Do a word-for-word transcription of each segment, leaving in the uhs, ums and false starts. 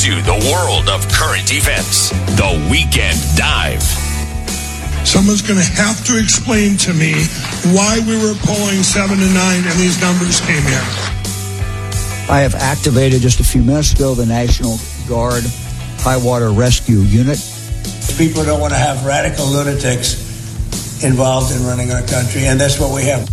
To the world of current events, the Weekend Dive. Someone's going to have to explain to me why we were polling seven to nine and these numbers came in. I have activated just a few minutes ago the National Guard High Water Rescue Unit. People don't want to have radical lunatics involved in running our country, and that's what we have.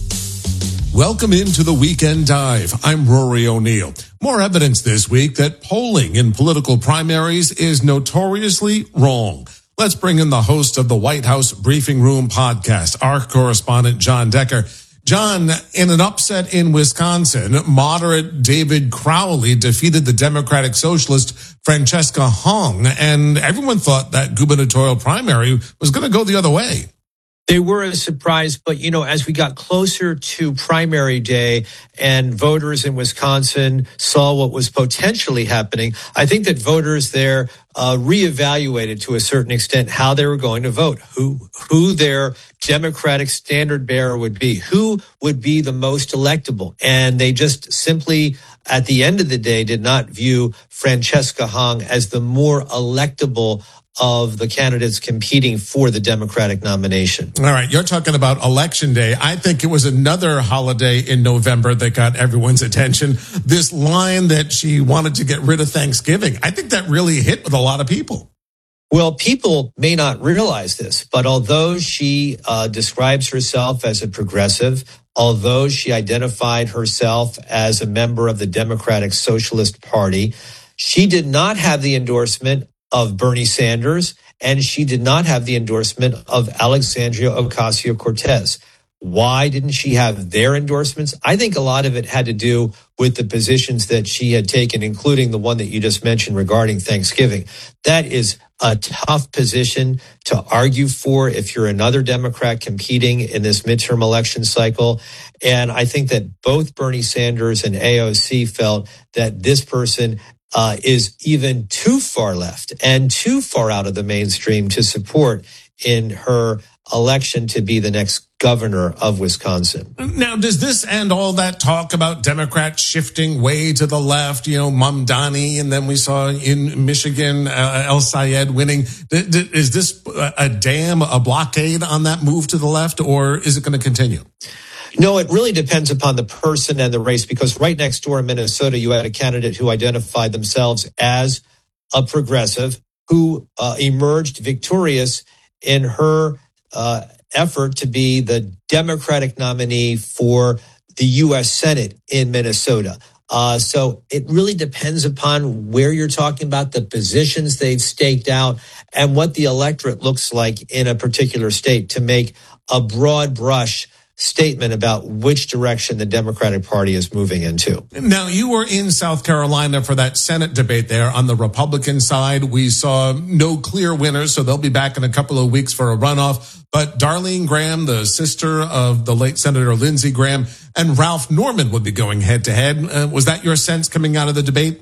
Welcome into the Weekend Dive. I'm Rory O'Neill. More evidence this week that polling in political primaries is notoriously wrong. Let's bring in the host of the White House Briefing Room podcast, our correspondent, John Decker. John, in an upset in Wisconsin, moderate David Crowley defeated the Democratic Socialist Francesca Hung, and everyone thought that gubernatorial primary was going to go the other way. They were a surprise, but, you know, as we got closer to primary day and voters in Wisconsin saw what was potentially happening, I think that voters there uh, reevaluated to a certain extent how they were going to vote, who who their Democratic standard bearer would be, who would be the most electable. And they just simply, at the end of the day, did not view Francesca Hung as the more electable of the candidates competing for the Democratic nomination. All right, you're talking about Election Day. I think it was another holiday in November that got everyone's attention. This line that she wanted to get rid of Thanksgiving, I think that really hit with a lot of people. Well, people may not realize this, but although she uh, describes herself as a progressive, although she identified herself as a member of the Democratic Socialist Party, she did not have the endorsement of Bernie Sanders, and she did not have the endorsement of Alexandria Ocasio-Cortez. Why didn't she have their endorsements? I think a lot of it had to do with the positions that she had taken, including the one that you just mentioned regarding Thanksgiving. That is a tough position to argue for if you're another Democrat competing in this midterm election cycle. And I think that both Bernie Sanders and A O C felt that this person Uh, is even too far left and too far out of the mainstream to support in her election to be the next governor of Wisconsin. Now, does this end all that talk about Democrats shifting way to the left? You know, Mamdani, and then we saw in Michigan, uh, El Sayed winning. D- d- is this a dam, a blockade on that move to the left, or is it going to continue? No, it really depends upon the person and the race, because right next door in Minnesota, you had a candidate who identified themselves as a progressive who uh, emerged victorious in her uh, effort to be the Democratic nominee for the U S Senate in Minnesota. Uh, so it really depends upon where you're talking about, the positions they've staked out, and what the electorate looks like in a particular state to make a broad brush statement about which direction the Democratic Party is moving into. Now, you were in South Carolina for that Senate debate there. On the Republican side, we saw no clear winners, so they'll be back in a couple of weeks for a runoff. But Darlene Graham, the sister of the late Senator Lindsey Graham, and Ralph Norman would be going head-to-head. Uh, was that your sense coming out of the debate?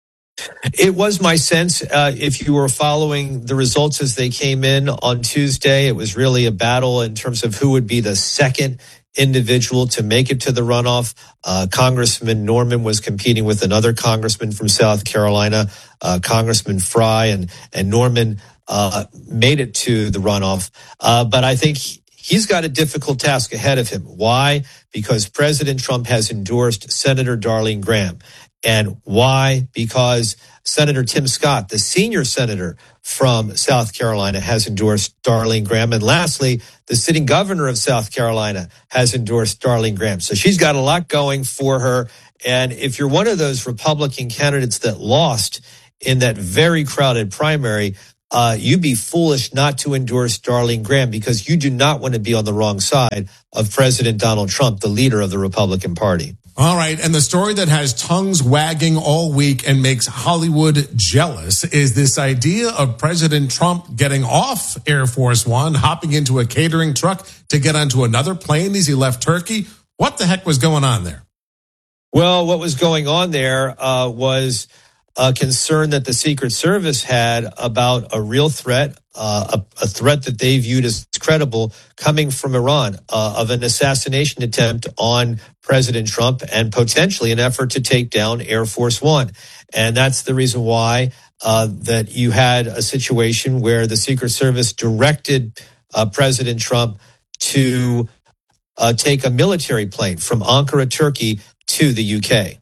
It was my sense. Uh, if you were following the results as they came in on Tuesday, it was really a battle in terms of who would be the second individual to make it to the runoff. Uh, Congressman Norman was competing with another congressman from South Carolina, uh, Congressman Fry, and, and Norman uh, made it to the runoff. Uh, but I think he's got a difficult task ahead of him. Why? Because President Trump has endorsed Senator Darlene Graham. And why? Because Senator Tim Scott, the senior senator from South Carolina, has endorsed Darlene Graham. And lastly, the sitting governor of South Carolina has endorsed Darlene Graham. So she's got a lot going for her. And if you're one of those Republican candidates that lost in that very crowded primary, uh, you'd be foolish not to endorse Darlene Graham, because you do not want to be on the wrong side of President Donald Trump, the leader of the Republican Party. All right, and the story that has tongues wagging all week and makes Hollywood jealous is this idea of President Trump getting off Air Force One, hopping into a catering truck to get onto another plane as he left Turkey. What the heck was going on there? Well, what was going on there uh, was a concern that the Secret Service had about a real threat, uh, a, a threat that they viewed as credible coming from Iran, uh, of an assassination attempt on President Trump and potentially an effort to take down Air Force One. And that's the reason why uh, that you had a situation where the Secret Service directed uh, President Trump to uh, take a military plane from Ankara, Turkey, to the U K.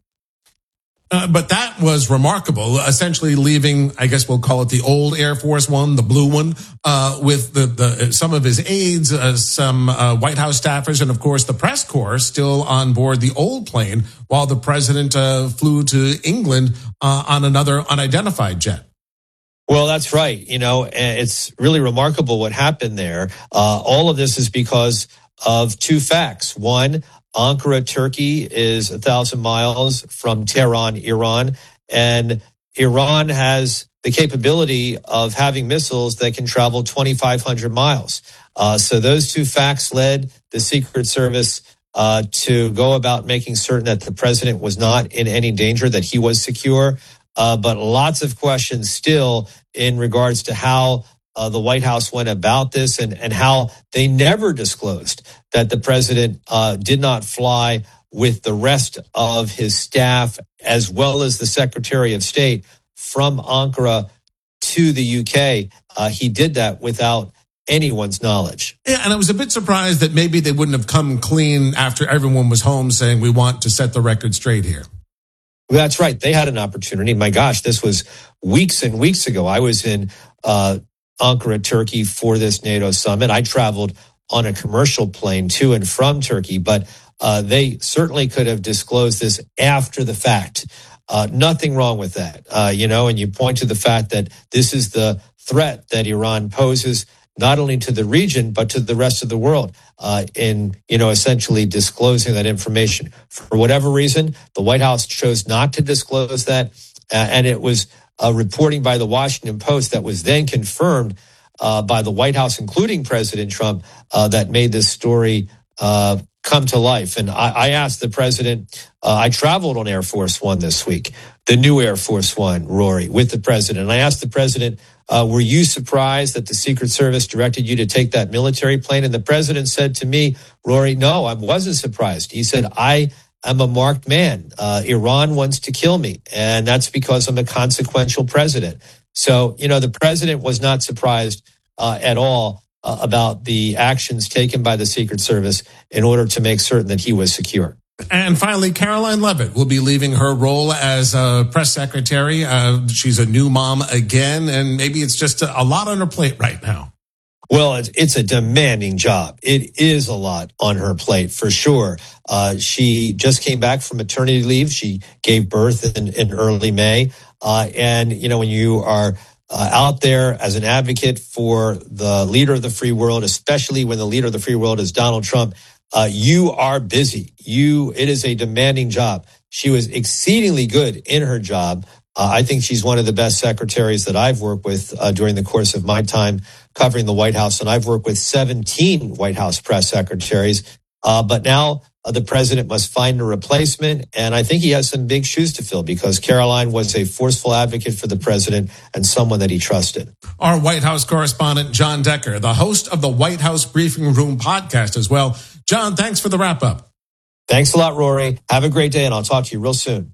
Uh, but that was remarkable, essentially leaving, I guess we'll call it the old Air Force One, the blue one, uh, with the, the some of his aides, uh, some uh, White House staffers, and of course the press corps still on board the old plane while the president uh, flew to England uh, on another unidentified jet. Well, that's right. You know, it's really remarkable what happened there. Uh, all of this is because of two facts. One, Ankara, Turkey is a thousand miles from Tehran, Iran, and Iran has the capability of having missiles that can travel twenty-five hundred miles. Uh, so those two facts led the Secret Service uh, to go about making certain that the president was not in any danger, that he was secure. Uh, but lots of questions still in regards to how Uh, the White House went about this and, and how they never disclosed that the president uh, did not fly with the rest of his staff as well as the Secretary of State from Ankara to the U K. Uh, he did that without anyone's knowledge. Yeah, and I was a bit surprised that maybe they wouldn't have come clean after everyone was home saying we want to set the record straight here. That's right. They had an opportunity. My gosh, this was weeks and weeks ago. I was in uh Ankara, Turkey for this NATO summit. I traveled on a commercial plane to and from Turkey, but uh, they certainly could have disclosed this after the fact. Uh, nothing wrong with that, uh, you know, and you point to the fact that this is the threat that Iran poses not only to the region, but to the rest of the world uh, in, you know, essentially disclosing that information. For whatever reason, the White House chose not to disclose that, uh, and it was Uh, reporting by the Washington Post that was then confirmed uh, by the White House, including President Trump, uh, that made this story uh, come to life. And I, I asked the president, uh, I traveled on Air Force One this week, the new Air Force One, Rory, with the president. And I asked the president, uh, were you surprised that the Secret Service directed you to take that military plane? And the president said to me, Rory, no, I wasn't surprised. He said, I I'm a marked man. Uh, Iran wants to kill me, and that's because I'm a consequential president. So, you know, the president was not surprised uh, at all uh, about the actions taken by the Secret Service in order to make certain that he was secure. And finally, Karoline Leavitt will be leaving her role as a press secretary. Uh, she's a new mom again, and maybe it's just a, a lot on her plate right now. Well, it's, it's a demanding job. It is a lot on her plate, for sure. Uh, she just came back from maternity leave. She gave birth in, in early May. Uh, and, you know, when you are uh, out there as an advocate for the leader of the free world, especially when the leader of the free world is Donald Trump, uh, you are busy. You, it is a demanding job. She was exceedingly good in her job. Uh, I think she's one of the best secretaries that I've worked with uh, during the course of my time covering the White House. And I've worked with seventeen White House press secretaries. Uh, but now uh, the president must find a replacement. And I think he has some big shoes to fill because Karoline was a forceful advocate for the president and someone that he trusted. Our White House correspondent, John Decker, the host of the White House Briefing Room podcast as well. John, thanks for the wrap up. Thanks a lot, Rory. Have a great day, and I'll talk to you real soon.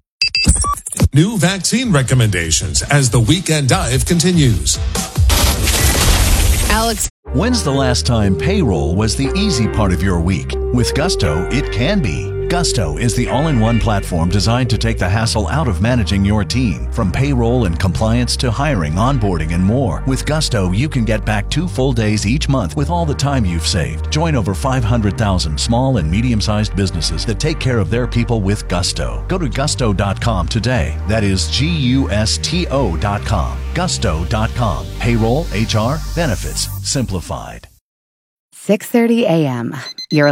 New vaccine recommendations as the Weekend Dive continues. Alex. When's the last time payroll was the easy part of your week? With Gusto, it can be. Gusto is the all-in-one platform designed to take the hassle out of managing your team. From payroll and compliance to hiring, onboarding, and more. With Gusto, you can get back two full days each month with all the time you've saved. Join over five hundred thousand small and medium-sized businesses that take care of their people with Gusto. Go to gusto dot com today. That is G U S T O dot com. gusto dot com. Payroll, H R, benefits, simplified. six thirty a.m. You're